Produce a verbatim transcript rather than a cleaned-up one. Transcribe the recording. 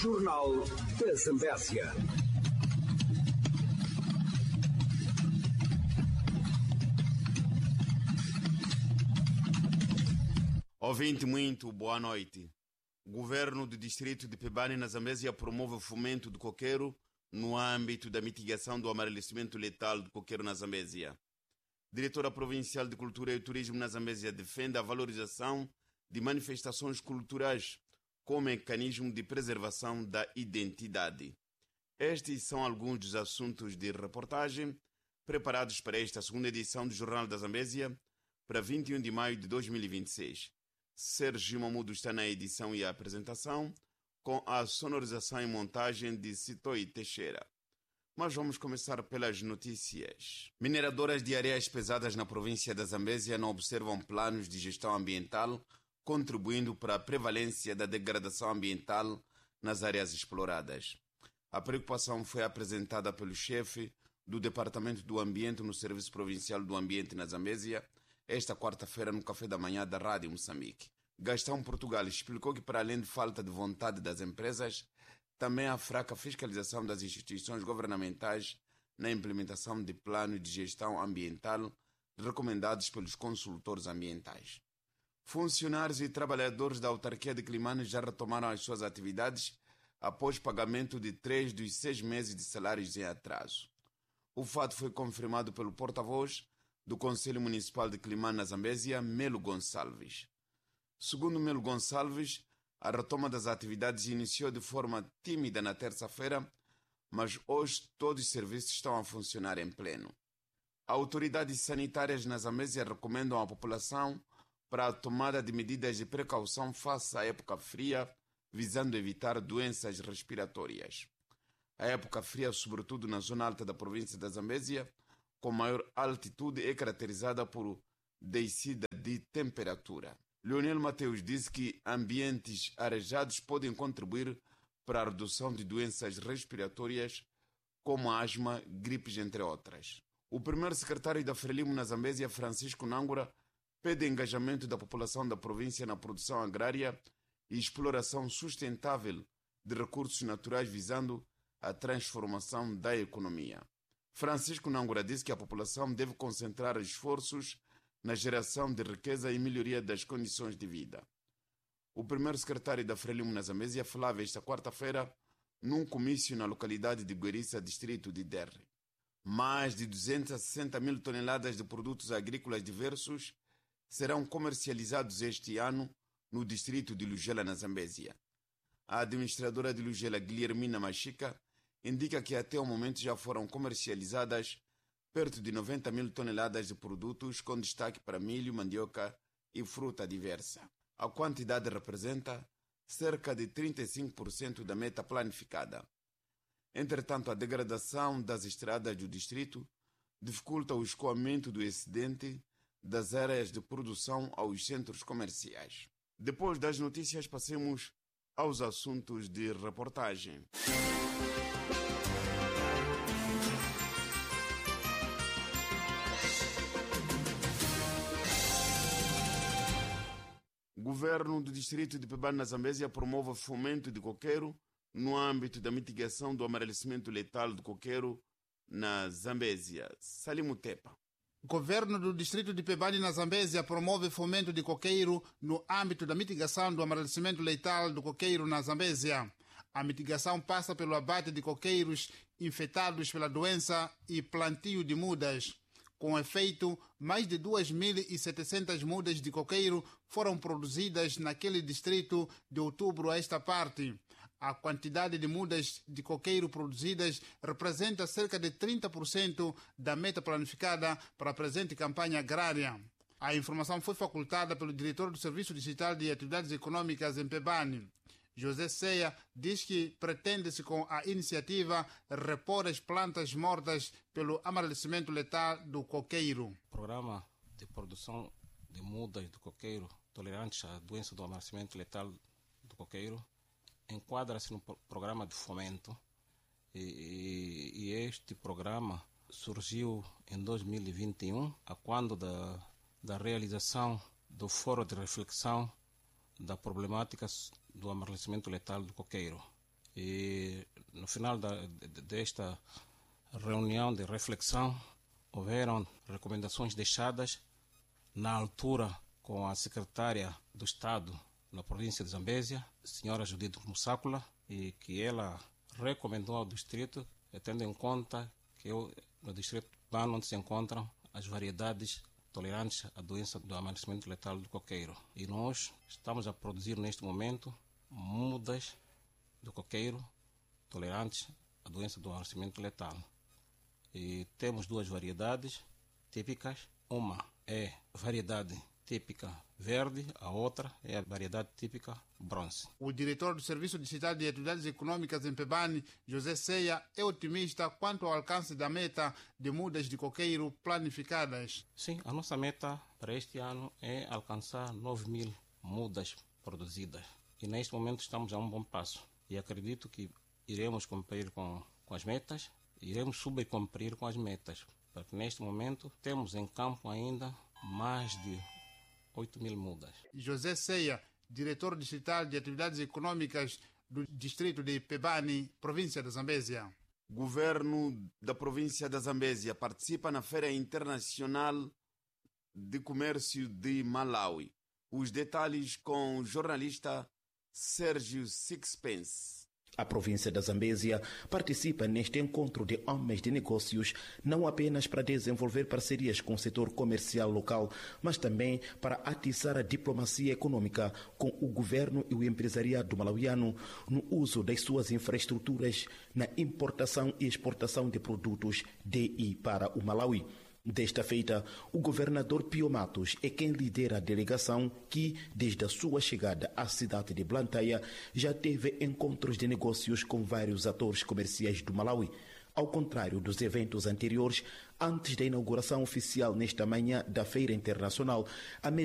Jornal da Zambésia. Ouvinte, muito boa noite. O governo do distrito de Pebane, na Zambésia, promove o fomento do coqueiro no âmbito da mitigação do amarelecimento letal do coqueiro na Zambésia. Diretora Provincial de Cultura e Turismo na Zambésia defende a valorização de manifestações culturais como mecanismo de preservação da identidade. Estes são alguns dos assuntos de reportagem preparados para esta segunda edição do Jornal da Zambésia para vinte e um de maio de dois mil e vinte e seis. Sérgio Mamudo está na edição e a apresentação, com a sonorização e montagem de Citoi Teixeira. Mas vamos começar pelas notícias. Mineradoras de areias pesadas na província da Zambésia não observam planos de gestão ambiental, contribuindo para a prevalência da degradação ambiental nas áreas exploradas. A preocupação foi apresentada pelo chefe do Departamento do Ambiente no Serviço Provincial do Ambiente na Zambésia, esta quarta-feira no café da manhã da Rádio Moçambique. Gastão Portugal explicou que, para além de falta de vontade das empresas, também há fraca fiscalização das instituições governamentais na implementação de planos de gestão ambiental recomendados pelos consultores ambientais. Funcionários e trabalhadores da autarquia de Climane já retomaram as suas atividades após pagamento de três dos seis meses de salários em atraso. O fato foi confirmado pelo porta-voz do Conselho Municipal de Climane na Zambésia, Melo Gonçalves. Segundo Melo Gonçalves, a retoma das atividades iniciou de forma tímida na terça-feira, mas hoje todos os serviços estão a funcionar em pleno. Autoridades sanitárias na Zambésia recomendam à população para a tomada de medidas de precaução face à época fria, visando evitar doenças respiratórias. A época fria, sobretudo na zona alta da província da Zambésia, com maior altitude, é caracterizada por descida de temperatura. Leonel Mateus disse que ambientes arejados podem contribuir para a redução de doenças respiratórias como asma, gripes, entre outras. O primeiro secretário da Frelimo na Zambésia, Francisco Nangura, pede engajamento da população da província na produção agrária e exploração sustentável de recursos naturais visando a transformação da economia. Francisco Nangura disse que a população deve concentrar esforços na geração de riqueza e melhoria das condições de vida. O primeiro secretário da Frelimo na Zambésia falava esta quarta-feira num comício na localidade de Gueriça, distrito de Derre. Mais de duzentas e sessenta mil toneladas de produtos agrícolas diversos serão comercializados este ano no distrito de Lugela, na Zambésia. A administradora de Lugela, Guilhermina Machica, indica que até o momento já foram comercializadas perto de noventa mil toneladas de produtos, com destaque para milho, mandioca e fruta diversa. A quantidade representa cerca de trinta e cinco por cento da meta planificada. Entretanto, a degradação das estradas do distrito dificulta o escoamento do excedente das áreas de produção aos centros comerciais. Depois das notícias, passemos aos assuntos de reportagem. O governo do distrito de Pebane, na Zambésia, promove o fomento de coqueiro no âmbito da mitigação do amarelecimento letal do coqueiro na Zambésia. Salimo Tepa. O governo do distrito de Pebane, na Zambésia, promove fomento de coqueiro no âmbito da mitigação do amarelecimento letal do coqueiro na Zambésia. A mitigação passa pelo abate de coqueiros infectados pela doença e plantio de mudas. Com efeito, mais de duas mil e setecentas mudas de coqueiro foram produzidas naquele distrito de outubro a esta parte. A quantidade de mudas de coqueiro produzidas representa cerca de trinta por cento da meta planificada para a presente campanha agrária. A informação foi facultada pelo diretor do Serviço Distrital de Atividades Econômicas em Pebane. José Ceia diz que pretende-se com a iniciativa repor as plantas mortas pelo amarelecimento letal do coqueiro. O programa de produção de mudas do coqueiro tolerantes à doença do amarelecimento letal do coqueiro enquadra-se no programa de fomento e, e, e este programa surgiu em dois mil e vinte e um, a quando da, da realização do Fórum de Reflexão da Problemática do Amarelecimento Letal do Coqueiro. E no final da, de, desta reunião de reflexão, houveram recomendações deixadas na altura com a secretária do Estado na província de Zambésia, senhora Judith Mussákula, e que ela recomendou ao distrito, tendo em conta que eu, no distrito Pano, onde se encontram as variedades tolerantes à doença do amadurecimento letal do coqueiro. E nós estamos a produzir neste momento mudas do coqueiro tolerantes à doença do amadurecimento letal. E temos duas variedades típicas. Uma é a variedade típica verde, a outra é a variedade típica bronze. O diretor do Serviço Distrital de Atividades Econômicas em Pebane, José Ceia, é otimista quanto ao alcance da meta de mudas de coqueiro planificadas. Sim, a nossa meta para este ano é alcançar nove mil mudas produzidas. E neste momento estamos a um bom passo. E acredito que iremos cumprir com, com as metas, iremos subcumprir com as metas. Porque neste momento temos em campo ainda mais de oito mil mudas. José Ceia, diretor distrital de Atividades Econômicas do distrito de Pebane, província da Zambésia. Governo da província da Zambésia participa na Feira Internacional de Comércio de Malawi. Os detalhes com o jornalista Sérgio Sixpence. A província da Zambésia participa neste encontro de homens de negócios não apenas para desenvolver parcerias com o setor comercial local, mas também para atiçar a diplomacia econômica com o governo e o empresariado malauiano no uso das suas infraestruturas na importação e exportação de produtos de e para o Malawi. Desta feita, o governador Pio Matos é quem lidera a delegação que, desde a sua chegada à cidade de Blantyre, já teve encontros de negócios com vários atores comerciais do Malawi. Ao contrário dos eventos anteriores, antes da inauguração oficial nesta manhã da Feira Internacional, a